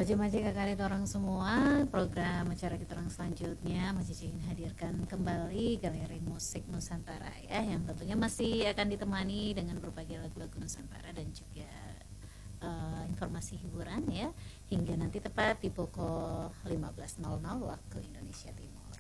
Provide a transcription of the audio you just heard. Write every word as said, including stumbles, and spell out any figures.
Baca Maji kakak orang semua, program acara kita orang selanjutnya masih ingin hadirkan kembali galeri musik Nusantara ya, yang tentunya masih akan ditemani dengan berbagai lagu-lagu Nusantara dan juga uh, informasi hiburan ya, hingga nanti tepat di pukul lima belas nol nol waktu Indonesia Timur.